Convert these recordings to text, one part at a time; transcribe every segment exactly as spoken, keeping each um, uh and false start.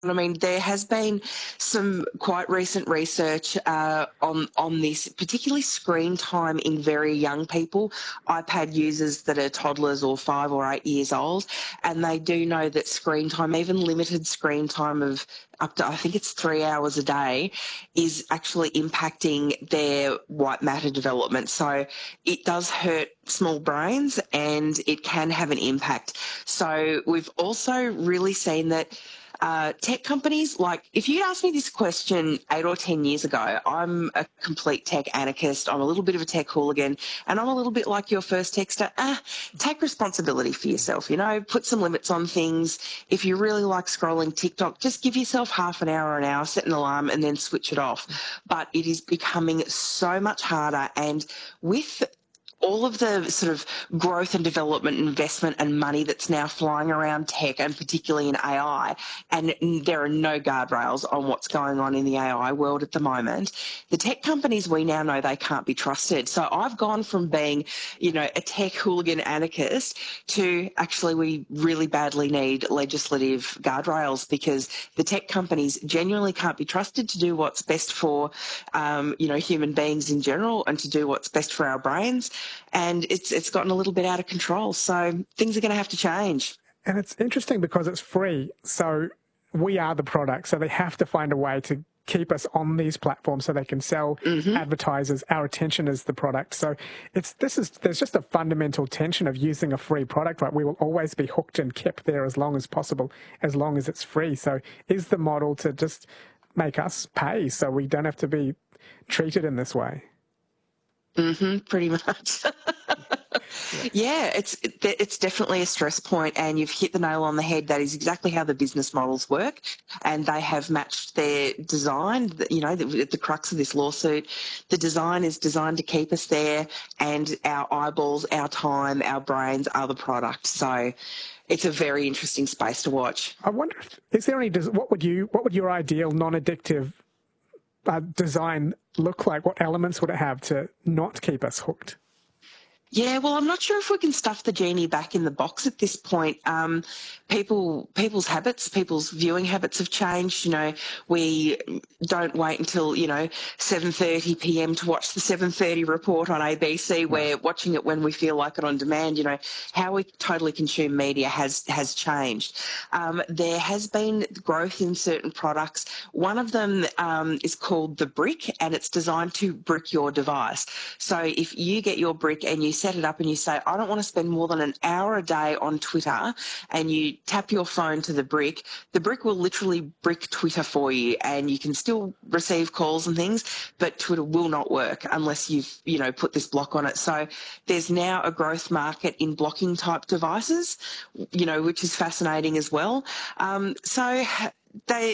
I mean, there has been some quite recent research uh, on on this, particularly screen time in very young people, iPad users that are toddlers or five or eight years old, and they do know that screen time, even limited screen time of up to, I think it's three hours a day, is actually impacting their white matter development. So it does hurt small brains and it can have an impact. So we've also really seen that Uh, tech companies, like, if you'd asked me this question eight or ten years ago, I'm a complete tech anarchist. I'm a little bit of a tech hooligan, and I'm a little bit like your first texter. Ah, take responsibility for yourself, you know, put some limits on things. If you really like scrolling TikTok, just give yourself half an hour or an hour, set an alarm, and then switch it off. But it is becoming so much harder, and with all of the sort of growth and development, investment and money that's now flying around tech, and particularly in A I, and there are no guardrails on what's going on in the A I world at the moment, the tech companies, we now know they can't be trusted. So I've gone from being, you know, a tech hooligan anarchist to actually we really badly need legislative guardrails, because the tech companies genuinely can't be trusted to do what's best for, um, you know, human beings in general, and to do what's best for our brains. And it's it's gotten a little bit out of control. So things are going to have to change. And it's interesting because it's free. So we are the product. So they have to find a way to keep us on these platforms so they can sell mm-hmm. advertisers. Our attention is the product. So it's this is there's just a fundamental tension of using a free product, right? We will always be hooked and kept there as long as possible, as long as it's free. So is the model to just make us pay so we don't have to be treated in this way? Mm-hmm, pretty much. Yeah, it's it's definitely a stress point, and you've hit the nail on the head. That is exactly how the business models work, and they have matched their design. You know, the, the crux of this lawsuit, the design is designed to keep us there, and our eyeballs, our time, our brains are the product. So it's a very interesting space to watch. I wonder if is there any what would you what would your ideal non-addictive uh, design look like? What elements would it have to not keep us hooked? Yeah, well, I'm not sure if we can stuff the genie back in the box at this point. Um, people, people's habits, people's viewing habits have changed. You know, we don't wait until, you know, seven thirty p m to watch the seven thirty report on A B C. We're watching it when we feel like it on demand. You know, how we totally consume media has has changed. Um, there has been growth in certain products. One of them um, is called the Brick, and it's designed to brick your device. So if you get your Brick and you set it up and you say, I don't want to spend more than an hour a day on Twitter, and you tap your phone to the Brick, the Brick will literally brick Twitter for you, and you can still receive calls and things, but Twitter will not work unless you've, you know, put this block on it. So there's now a growth market in blocking type devices, you know, which is fascinating as well. Um, so they,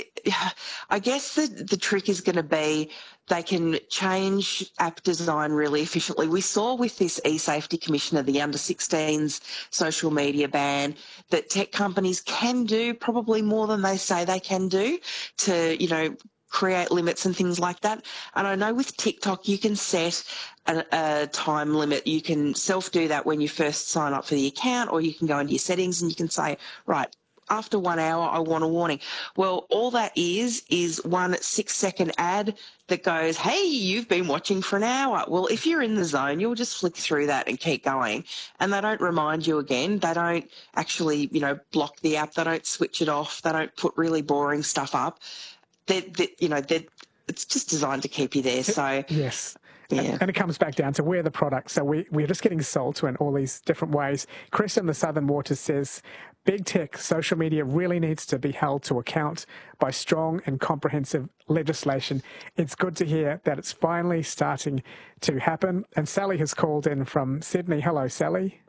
I guess the, the trick is going to be they can change app design really efficiently. We saw with this e-safety commissioner, the under sixteens social media ban, that tech companies can do probably more than they say they can do to, you know, create limits and things like that. And I know with TikTok you can set a, a time limit. You can self-do that when you first sign up for the account, or you can go into your settings and you can say, right, after one hour, I want a warning. Well, all that is is one six-second ad that goes, hey, you've been watching for an hour. Well, if you're in the zone, you'll just flick through that and keep going. And they don't remind you again. They don't actually, you know, block the app. They don't switch it off. They don't put really boring stuff up. They, they, you know, it's just designed to keep you there. So yes. Yeah. And it comes back down to we're the product. So we, we're just getting sold to in all these different ways. Chris in the Southern Waters says, big tech, social media really needs to be held to account by strong and comprehensive legislation. It's good to hear that it's finally starting to happen. And Sally has called in from Sydney. Hello, Sally.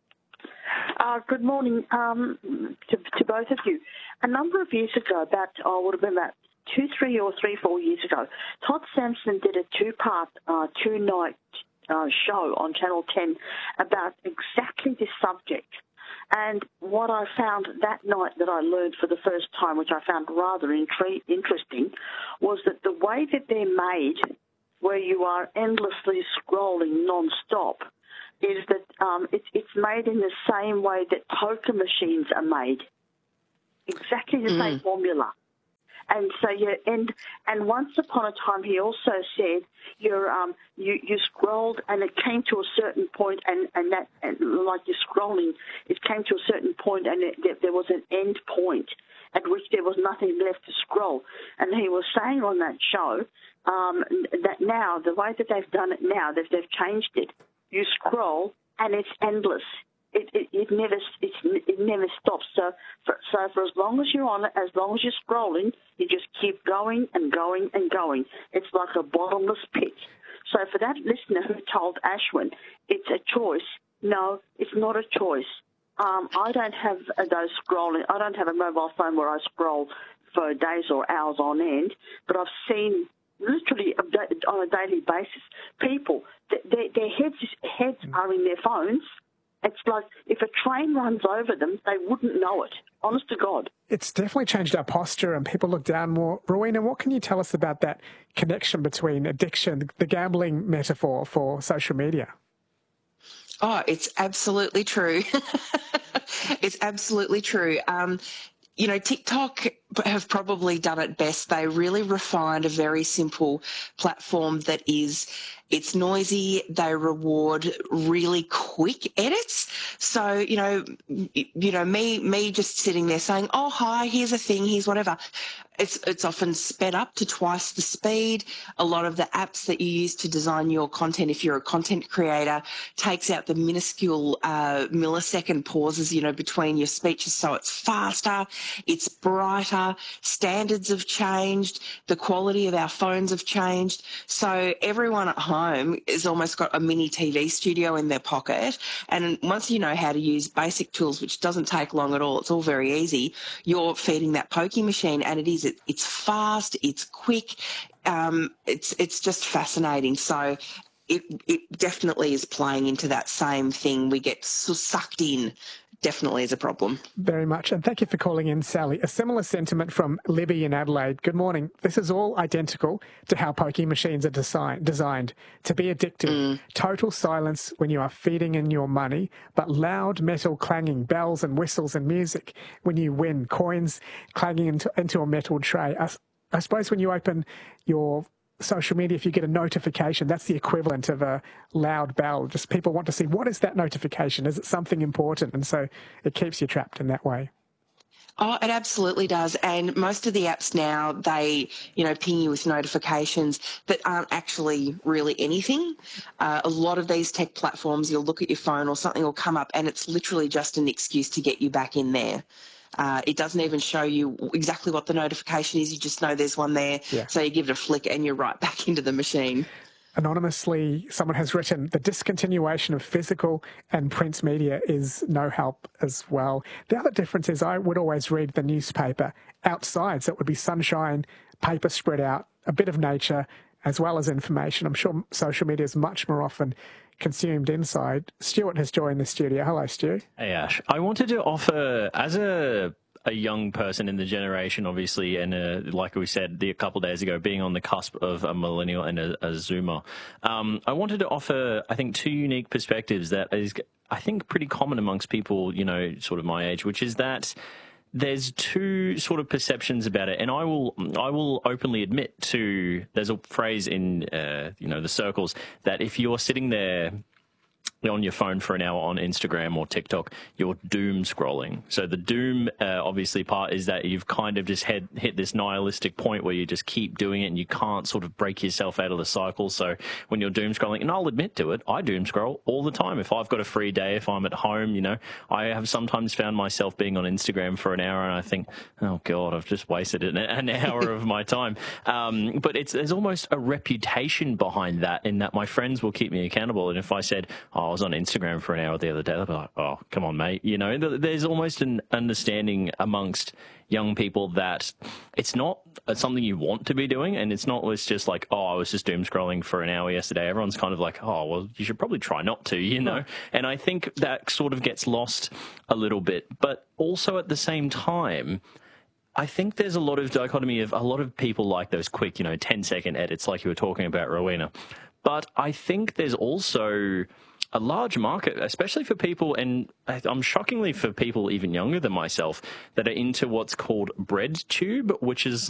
Uh, good morning um, to, to both of you. A number of years ago, about, oh, would have been about two, three or three, four years ago, Todd Sampson did a two-part, uh, two-night uh, show on Channel ten about exactly this subject. And what I found that night that I learned for the first time, which I found rather intri- interesting, was that the way that they're made, where you are endlessly scrolling non-stop, is that um, it's, it's made in the same way that poker machines are made. Exactly the mm. same formula. And so you and and once upon a time, he also said you're um you you scrolled and it came to a certain point, and and that and like you're scrolling, it came to a certain point, and it, there was an end point at which there was nothing left to scroll. And he was saying on that show um, that now the way that they've done it now, that they've changed it, you scroll and it's endless. It, it, it never it's, it never stops. So for, so for as long as you're on it, as long as you're scrolling, you just keep going and going and going. It's like a bottomless pit. So for that listener who told Ashwin it's a choice, no, it's not a choice. Um, I don't have those scrolling. I don't have a mobile phone where I scroll for days or hours on end, but I've seen literally on a daily basis people, their, their heads, heads are in their phones. It's like if a train runs over them, they wouldn't know it. Honest to God. It's definitely changed our posture and people look down more. Rowena, what can you tell us about that connection between addiction, the gambling metaphor for social media? Oh, it's absolutely true. It's absolutely true. Um, you know, TikTok have probably done it best. They really refined a very simple platform that is, it's noisy. They reward really quick edits. So, you know, you know, me, me just sitting there saying, oh, hi, here's a thing, here's whatever. It's, it's often sped up to twice the speed. A lot of the apps that you use to design your content, if you're a content creator, takes out the minuscule uh, millisecond pauses, you know, between your speeches. So it's faster, it's brighter, standards have changed, the quality of our phones have changed. So everyone at home has almost got a mini T V studio in their pocket. And once you know how to use basic tools, which doesn't take long at all, it's all very easy, you're feeding that pokie machine, and it is It, it's fast, it's quick, um, it's it's just fascinating. So it it definitely is playing into that same thing. We get so sucked in. Definitely is a problem. Very much. And thank you for calling in, Sally. A similar sentiment from Libby in Adelaide. Good morning. This is all identical to how pokie machines are design, designed to be addictive. Mm. Total silence when you are feeding in your money, but loud metal clanging, bells and whistles and music when you win, coins clanging into, into a metal tray. I, I suppose when you open your social media, if you get a notification, that's the equivalent of a loud bell. Just people want to see, what is that notification? Is it something important? And so it keeps you trapped in that way. Oh, it absolutely does. And most of the apps now, they, you know, ping you with notifications that aren't actually really anything. Uh, a lot of these tech platforms, you'll look at your phone or something will come up and it's literally just an excuse to get you back in there. Uh, it doesn't even show you exactly what the notification is. You just know there's one there. Yeah. So you give it a flick and you're right back into the machine. Anonymously, someone has written, the discontinuation of physical and print media is no help as well. The other difference is I would always read the newspaper outside. So it would be sunshine, paper spread out, a bit of nature, as well as information. I'm sure social media is much more often consumed inside. Stuart has joined the studio. Hello, Stu. Hey, Ash. I wanted to offer, as a a young person in the generation, obviously, and uh, like we said the, a couple of days ago, being on the cusp of a millennial and a, a Zoomer, um, I wanted to offer, I think, two unique perspectives that is, I think, pretty common amongst people, you know, sort of my age, which is that there's two sort of perceptions about it, and I will I will openly admit to, there's a phrase in uh, you know, the circles that if you're sitting there on your phone for an hour on Instagram or TikTok, you're doom scrolling. So the doom, uh, obviously, part is that you've kind of just had, hit this nihilistic point where you just keep doing it and you can't sort of break yourself out of the cycle. So when you're doom scrolling, and I'll admit to it, I doom scroll all the time. If I've got a free day, if I'm at home, you know, I have sometimes found myself being on Instagram for an hour and I think, oh God, I've just wasted an, an hour of my time. Um, but it's there's almost a reputation behind that, in that my friends will keep me accountable. And if I said, oh, I was on Instagram for an hour the other day, they'll be like, oh, come on, mate. You know, there's almost an understanding amongst young people that it's not something you want to be doing, and it's not it's just like, oh, I was just doom scrolling for an hour yesterday. Everyone's kind of like, oh, well, you should probably try not to, you know? And I think that sort of gets lost a little bit. But also at the same time, I think there's a lot of dichotomy of a lot of people like those quick, you know, ten second edits like you were talking about, Rowena. But I think there's also a large market, especially for people, and I'm shockingly for people even younger than myself, that are into what's called BreadTube, which is